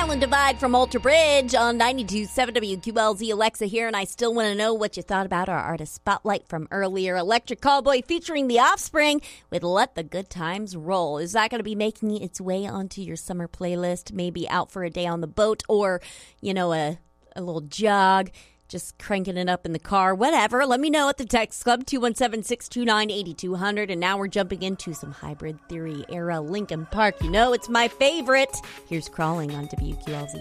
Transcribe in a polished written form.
Island Divide from Ultra Bridge on 92.7 WQLZ. Alexa here, and I still want to know what you thought about our artist spotlight from earlier. Electric Callboy featuring The Offspring with Let the Good Times Roll. Is that going to be making its way onto your summer playlist? Maybe out for a day on the boat or, you know, a little jog, just cranking it up in the car, whatever. Let me know at the text club, 217-629-8200. And now we're jumping into some Hybrid Theory era Linkin Park. You know it's my favorite. Here's Crawling on WQLZ.